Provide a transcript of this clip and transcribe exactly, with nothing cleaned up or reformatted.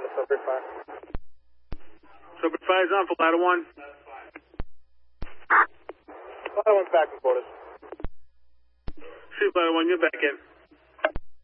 Subject five. Subject five is on for ladder one. Ladder one's back in quarters. See, ladder one, you're back in.